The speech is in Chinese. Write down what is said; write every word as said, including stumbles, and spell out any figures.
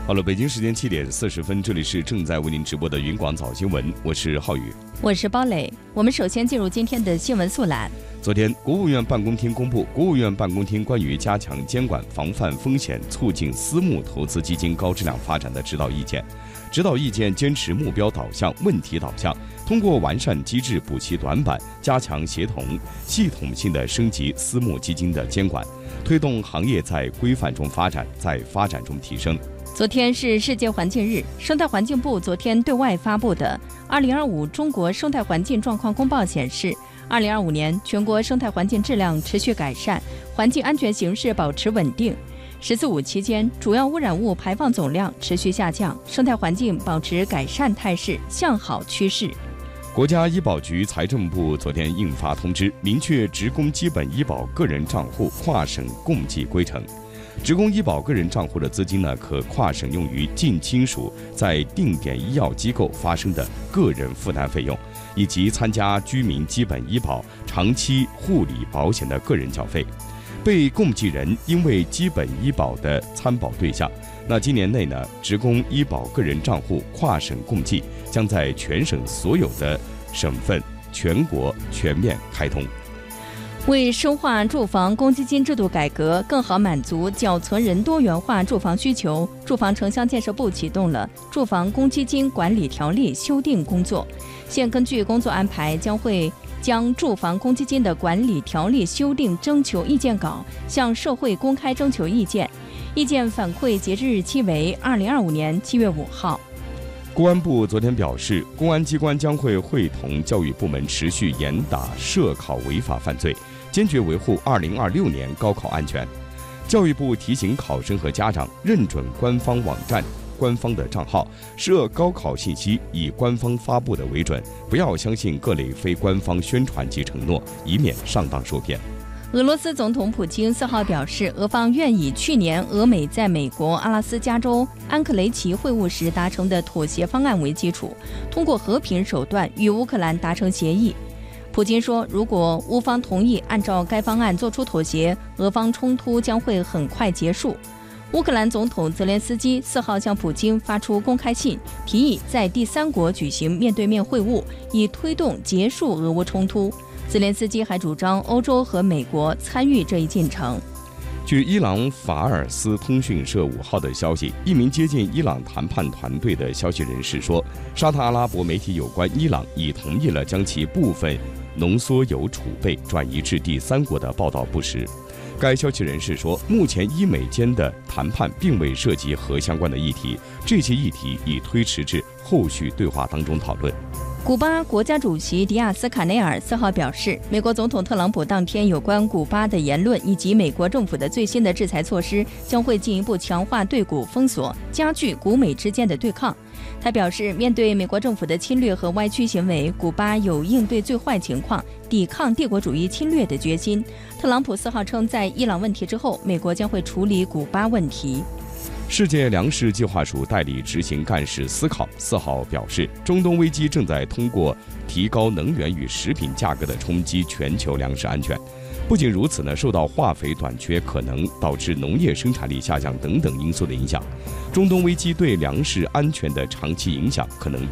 好了，北京时间七点四十分，这里是正在为您直播的云广早新闻，我是浩宇， 我是包磊。我们首先进入今天的新闻速览。 昨天，国务院办公厅公布《国务院办公厅关于加强监管、防范风险、促进私募投资基金高质量发展的指导意见》。指导意见坚持目标导向、问题导向，通过完善机制补齐短板，加强协同，系统性的升级私募基金的监管，推动行业在规范中发展，在发展中提升。 昨天是世界环境日，生态环境部昨天对外发布的《二零二五中国生态环境状况公报》显示，二零二五年全国生态环境质量持续改善，环境安全形势保持稳定。十四五期间，主要污染物排放总量持续下降，生态环境保持改善态势，向好趋势。 国家医保局、财政部昨天印发通知，明确职工基本医保个人账户跨省共计规程。职工医保个人账户的资金呢，可跨省用于近亲属在定点医药机构发生的个人负担费用，以及参加居民基本医保、长期护理保险的个人缴费。被共计人因为基本医保的参保对象，那今年内呢，职工医保个人账户跨省共计将在全省所有的省份、全国全面开通。 为深化住房公积金制度改革，更好满足缴存人多元化住房需求，住房城乡建设部启动了住房公积金管理条例修订工作。现根据工作安排，将会将住房公积金的管理条例修订征求意见稿向社会公开征求意见，意见反馈截至日期为二零二五年七月五号。 公安部昨天表示，公安机关将会会同教育部门持续严打涉考违法犯罪，坚决维护二零二六年高考安全。教育部提醒考生和家长认准官方网站、官方的账号，涉高考信息以官方发布的为准，不要相信各类非官方宣传及承诺，以免上当受骗。 俄罗斯总统普京四号表示，俄方愿以去年俄美在美国阿拉斯加州安克雷奇会晤时达成的妥协方案为基础，通过和平手段与乌克兰达成协议。普京说，如果乌方同意按照该方案做出妥协，俄方冲突将会很快结束。乌克兰总统泽连斯基四号向普京发出公开信，提议在第三国举行面对面会晤，以推动结束俄乌冲突。泽连斯基还主张欧洲和美国参与这一进程。 据伊朗法尔斯通讯社五号的消息，一名接近伊朗谈判团队的消息人士说，沙特阿拉伯媒体有关伊朗已同意了将其部分浓缩铀储备转移至第三国的报道不实。该消息人士说，目前伊美间的谈判并未涉及核相关的议题，这些议题已推迟至后续对话当中讨论。 古巴国家主席迪亚斯卡内尔四号表示，美国总统特朗普当天有关古巴的言论以及美国政府的最新的制裁措施，将会进一步强化对古封锁，加剧古美之间的对抗。他表示，面对美国政府的侵略和歪曲行为，古巴有应对最坏情况、抵抗帝国主义侵略的决心。特朗普四号称，在伊朗问题之后，美国将会处理古巴问题。 世界粮食计划署代理执行干事思考四号表示，中东危机正在通过提高能源与食品价格的冲击全球粮食安全。不仅如此呢，受到化肥短缺可能导致农业生产力下降等等因素的影响，中东危机对粮食安全的长期影响可能